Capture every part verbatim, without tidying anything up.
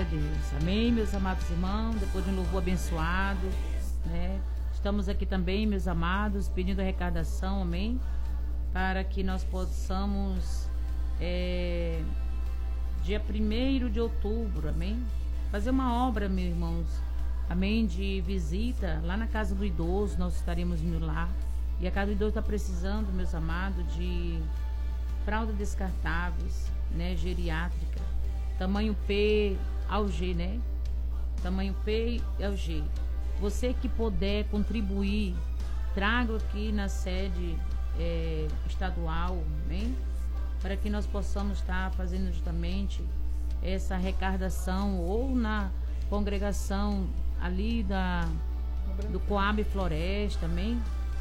Deus. Amém, meus amados irmãos, depois de um louvor abençoado, né? Estamos aqui também, meus amados, pedindo arrecadação, amém? Para que nós possamos, é, dia primeiro de outubro, amém? Fazer uma obra, meus irmãos, amém? De visita lá na casa do idoso, nós estaremos indo lá. E a casa do idoso está precisando, meus amados, de fraldas descartáveis, né? Geriátrica, tamanho P ao G, né? Tamanho P ao G. Você que puder contribuir, traga aqui na sede é, estadual, amém? Para que nós possamos estar fazendo justamente essa arrecadação ou na congregação ali da, do Coab Floresta, amém?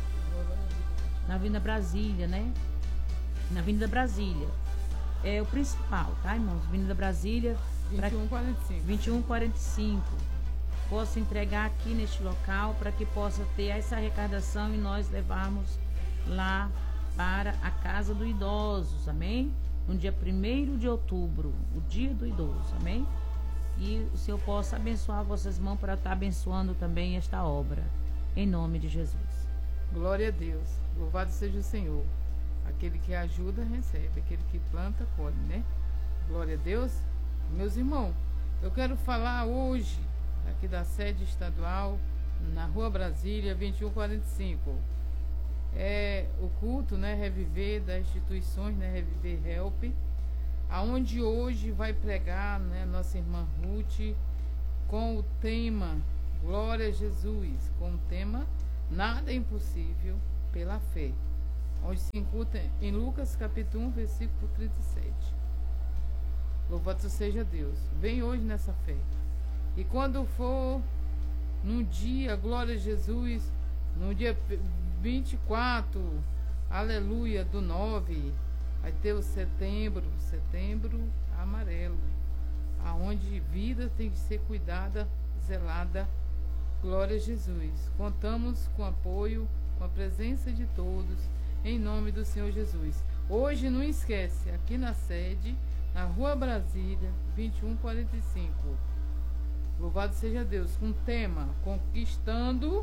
Na Avenida Brasília, né? Na Avenida Brasília. É o principal, tá, irmãos? Avenida Brasília. vinte e um quarenta e cinco. vinte e um quarenta e cinco. Posso entregar aqui neste local para que possa ter essa arrecadação e nós levarmos lá para a casa do idosos, amém? No dia primeiro de outubro, o dia do idoso, amém? E o Senhor possa abençoar vossas mãos para estar abençoando também esta obra, em nome de Jesus. Glória a Deus, louvado seja o Senhor. Aquele que ajuda, recebe, aquele que planta, colhe, né? Glória a Deus. Meus irmãos, eu quero falar hoje aqui da sede estadual, na Rua Brasília, vinte e um quarenta e cinco. É o culto, né, Reviver das instituições, né, Reviver Help, aonde hoje vai pregar, né, nossa irmã Ruth, com o tema Glória a Jesus, com o tema Nada é Impossível pela Fé, onde se encontra em Lucas capítulo um, versículo trinta e sete. Louvado seja Deus. Vem hoje nessa fé. E quando for no dia, glória a Jesus, no dia vinte e quatro, aleluia, do nove, vai ter o setembro, setembro amarelo, aonde vida tem que ser cuidada, zelada, glória a Jesus. Contamos com apoio, com a presença de todos, em nome do Senhor Jesus. Hoje, não esquece, aqui na sede, na Rua Brasília, vinte e um quarenta e cinco. Louvado seja Deus, com o tema Conquistando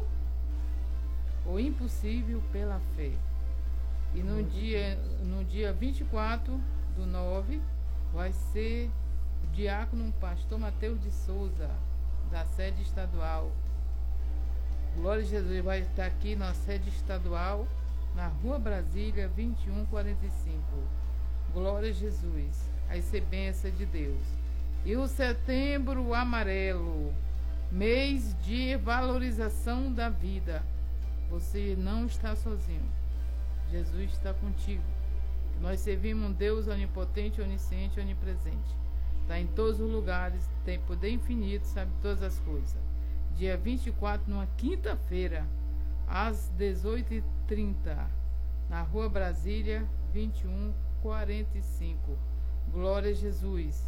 o Impossível pela Fé. E no dia, no dia vinte e quatro do nove vai ser o diácono pastor Mateus de Souza, da sede estadual. Glória a Jesus, vai estar aqui na sede estadual, na Rua Brasília, vinte e um quarenta e cinco. Glória a Jesus, a bênção de Deus. E o setembro amarelo, mês de valorização da vida. Você não está sozinho. Jesus está contigo. Nós servimos um Deus onipotente, onisciente, onipresente. Está em todos os lugares, tem poder infinito, sabe todas as coisas. Dia vinte e quatro, numa quinta-feira, às dezoito e trinta, na Rua Brasília, vinte e um quarenta e cinco. Glória a Jesus.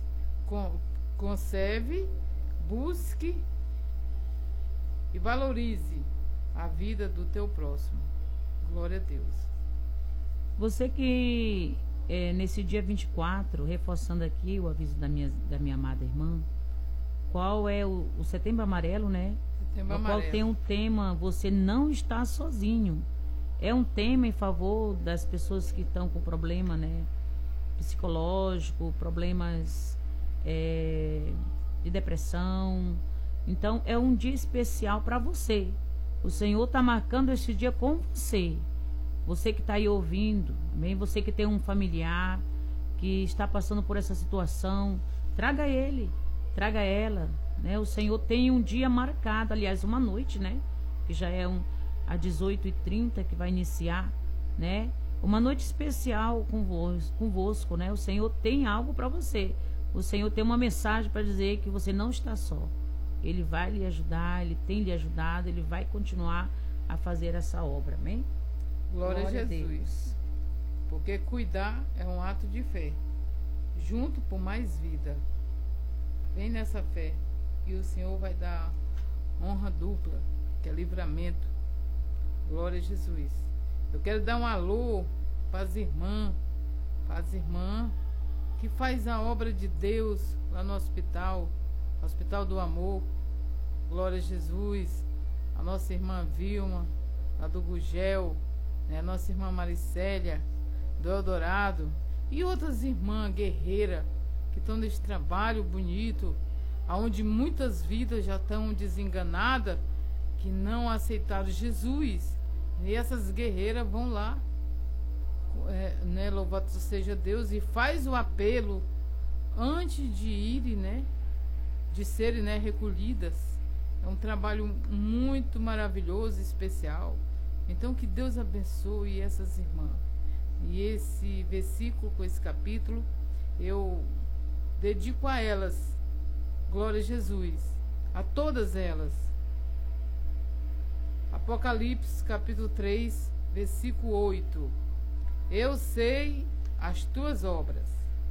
Conserve, busque e valorize a vida do teu próximo. Glória a Deus. Você que é, nesse dia vinte e quatro, reforçando aqui o aviso da minha, da minha amada irmã, qual é o, o Setembro Amarelo, né? Setembro o qual Amarelo. tem um tema, você não está sozinho. É um tema em favor das pessoas que estão com problema, né, psicológico, problemas é, de depressão. Então é um dia especial para você. O Senhor está marcando esse dia com você. Você que está aí ouvindo, amém? Você que tem um familiar que está passando por essa situação, traga ele, traga ela, né? O Senhor tem um dia marcado, aliás, uma noite, né? Que já é um, às dezoito e trinta que vai iniciar, né? Uma noite especial convosco, convosco, né? O Senhor tem algo para você. O Senhor tem uma mensagem para dizer que você não está só. Ele vai lhe ajudar, Ele tem lhe ajudado, Ele vai continuar a fazer essa obra, amém? Glória, Glória a Jesus. Deus. Porque cuidar é um ato de fé. Junto por mais vida. Vem nessa fé. E o Senhor vai dar honra dupla, que é livramento. Glória a Jesus. Eu quero dar um alô para as irmãs, para as irmãs que faz a obra de Deus lá no hospital, Hospital do Amor, glória a Jesus, a nossa irmã Vilma, a do Gugel, né, a nossa irmã Maricélia, do Eldorado, e outras irmãs guerreiras que estão nesse trabalho bonito, onde muitas vidas já estão desenganadas, que não aceitaram Jesus. E essas guerreiras vão lá, é, né, louvado seja Deus, e faz o apelo antes de irem, né, de serem, né, recolhidas. É um trabalho muito maravilhoso e especial. Então que Deus abençoe essas irmãs. E esse versículo, com esse capítulo, eu dedico a elas, glória a Jesus, a todas elas. Apocalipse capítulo três, versículo oito. Eu sei as tuas obras,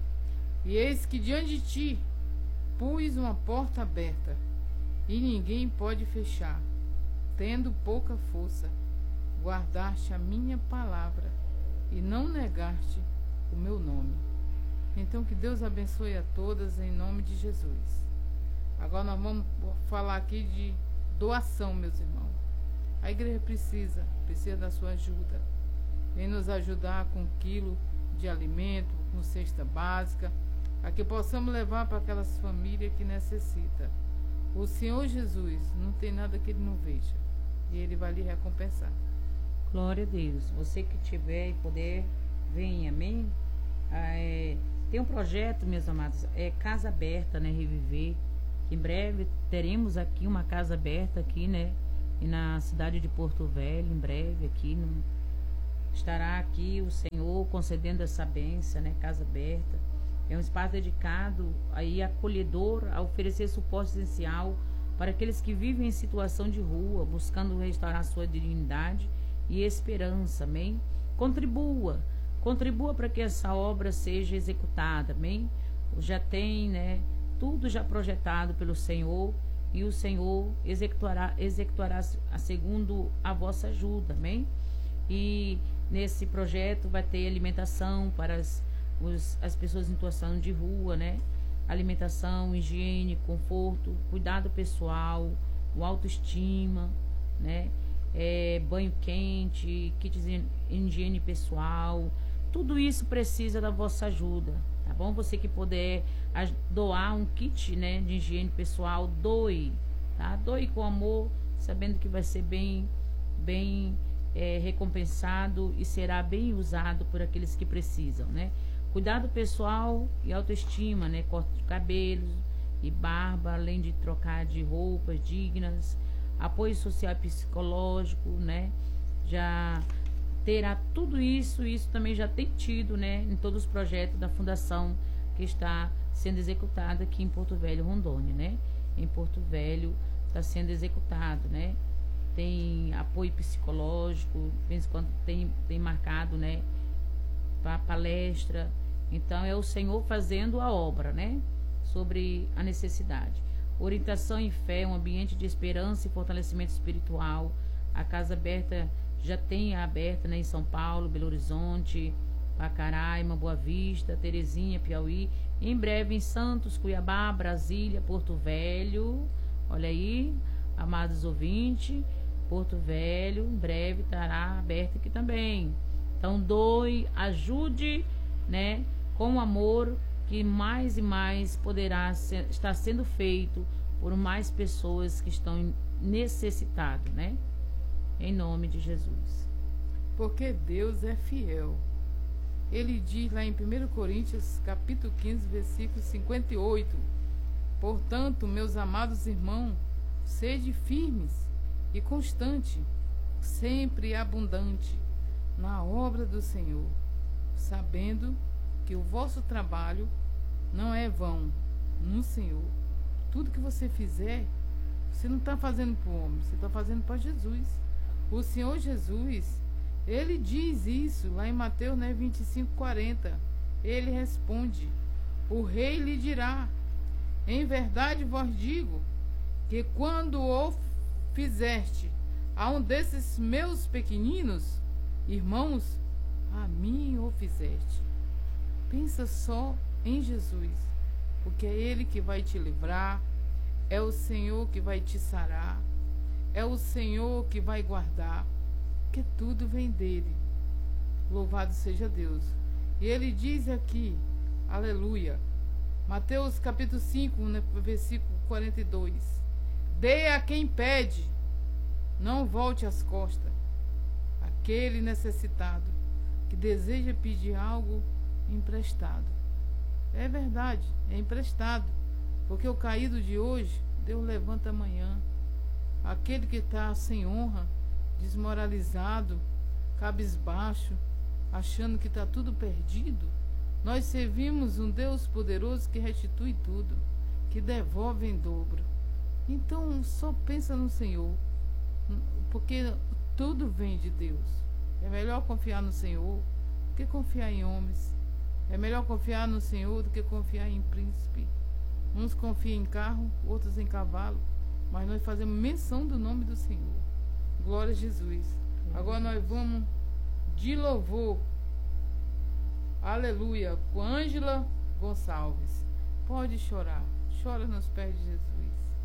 e eis que diante de ti pus uma porta aberta, e ninguém pode fechar. Tendo pouca força, guardaste a minha palavra, e não negaste o meu nome. Então que Deus abençoe a todas em nome de Jesus. Agora nós vamos falar aqui de doação, meus irmãos. A igreja precisa, precisa da sua ajuda. Vem nos ajudar com um quilo de alimento, com cesta básica, para que possamos levar para aquelas famílias que necessitam. O Senhor Jesus não tem nada que Ele não veja, e Ele vai lhe recompensar. Glória a Deus. Você que tiver e puder, venha, amém? Ah, é, tem um projeto, meus amados, é Casa Aberta, né, Reviver. Em breve teremos aqui uma casa aberta aqui, né, e na cidade de Porto Velho, em breve aqui, no, estará aqui o Senhor concedendo essa bênção, né, Casa Aberta. É um espaço dedicado aí acolhedor a oferecer suporte essencial para aqueles que vivem em situação de rua, buscando restaurar sua dignidade e esperança, amém? Contribua, contribua para que essa obra seja executada, amém? Já tem, né, tudo já projetado pelo Senhor, e o Senhor executará, executará a segundo a vossa ajuda, amém? E nesse projeto vai ter alimentação para as, os, as pessoas em situação de rua, né? Alimentação, higiene, conforto, cuidado pessoal, o autoestima, né? É, banho quente, kits de higiene pessoal, tudo isso precisa da vossa ajuda, tá bom? Você que puder doar um kit, né, de higiene pessoal, doe, tá? Doe com amor, sabendo que vai ser bem, bem é, recompensado e será bem usado por aqueles que precisam, né? Cuidado pessoal e autoestima, né? Corte de cabelos e barba, além de trocar de roupas dignas, apoio social e psicológico, né? Já terá tudo isso, isso também já tem tido, né, em todos os projetos da fundação que está sendo executado aqui em Porto Velho, Rondônia, né? Em Porto Velho está sendo executado, né? Tem apoio psicológico, de vez em quando tem, tem marcado, né, para palestra. Então é o Senhor fazendo a obra, né, sobre a necessidade. Orientação em fé, um ambiente de esperança e fortalecimento espiritual. A Casa Aberta já tem a aberta, né, em São Paulo, Belo Horizonte, Pacaraima, Boa Vista, Terezinha, Piauí. Em breve em Santos, Cuiabá, Brasília, Porto Velho. Olha aí, amados ouvintes, Porto Velho, em breve estará aberto aqui também. Então doe, ajude, né, com amor, que mais e mais poderá ser, estar sendo feito por mais pessoas que estão necessitadas, né? Em nome de Jesus. Porque Deus é fiel. Ele diz lá em primeira Coríntios, capítulo quinze, versículo cinquenta e oito: portanto, meus amados irmãos, sede firmes e constante, sempre abundante na obra do Senhor, sabendo que o vosso trabalho não é vão no Senhor. Tudo que você fizer, você não está fazendo para o homem, você está fazendo para Jesus. O Senhor Jesus, Ele diz isso lá em Mateus, né, vinte e cinco, quarenta. Ele responde: o rei lhe dirá, em verdade vos digo, que quando o fizeste a um desses meus pequeninos irmãos, a mim o fizeste. Pensa só em Jesus, porque é Ele que vai te livrar, É o Senhor que vai te sarar. É o Senhor que vai guardar. Porque tudo vem dele. Louvado seja Deus. E ele diz aqui, aleluia, Mateus capítulo cinco, né, versículo quarenta e dois. Dê a quem pede, não volte as costas. Aquele necessitado que deseja pedir algo emprestado. É verdade, é emprestado. Porque o caído de hoje, Deus levanta amanhã. Aquele que está sem honra, desmoralizado, cabisbaixo, achando que está tudo perdido, nós servimos um Deus poderoso que restitui tudo, que devolve em dobro. Então só pensa no Senhor, porque tudo vem de Deus. É melhor confiar no Senhor do que confiar em homens. É melhor confiar no Senhor do que confiar em príncipe. Uns confiam em carro, outros em cavalo, mas nós fazemos menção do nome do Senhor. Glória a Jesus. Agora nós vamos de louvor, aleluia, com Ângela Gonçalves. Pode chorar, chora nos pés de Jesus.